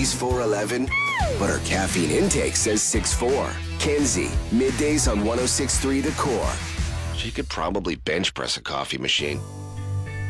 she's 4'11", but her caffeine intake says 6'4". Kenzie, middays on 106.3 The Core. She could probably bench press a coffee machine.